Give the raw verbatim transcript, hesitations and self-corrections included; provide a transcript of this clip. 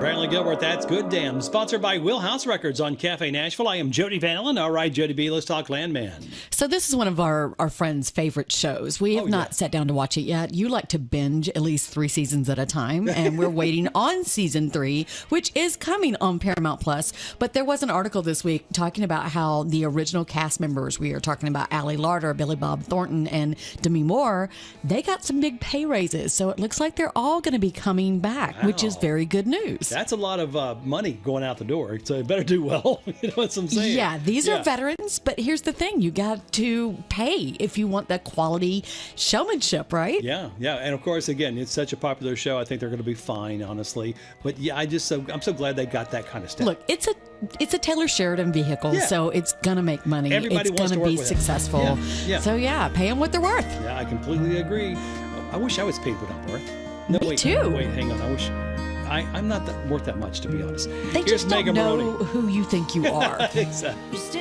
Brantley Gilbert, that's Good Damn. Sponsored by Wheelhouse Records on Cafe Nashville. I am Jody Van Allen. All right, Jody B, let's talk Landman. So this is one of our, our friends' favorite shows. We have oh, not yeah. sat down to watch it yet. You like to binge at least three seasons at a time, and we're waiting on season three, which is coming on Paramount Plus. But there was an article this week talking about how the original cast members, we are talking about Ali Larter, Billy Bob Thornton, and Demi Moore, they got some big pay raises. So it looks like they're all going to be coming back, wow. which is very good news. That's a lot of uh, money going out the door, so you better do well. You know what I'm saying? Yeah, these yeah. are veterans, but here's the thing. You got to pay if you want that quality showmanship, right? Yeah, yeah. And of course, again, it's such a popular show. I think they're going to be fine, honestly. But yeah, I just, so, I'm so glad they got that kind of stuff. Look, it's a it's a Taylor Sheridan vehicle, yeah. so it's going to make money. Everybody it's wants going to be work with successful. Yeah. Yeah. So yeah, pay them what they're worth. Yeah, I completely agree. I wish I was paid what I'm worth. No, Me wait, too. Wait, hang on. I wish... I, I'm not that, worth that much, to be honest. They Here's just don't Mega know Maroney. who you think you are. Exactly.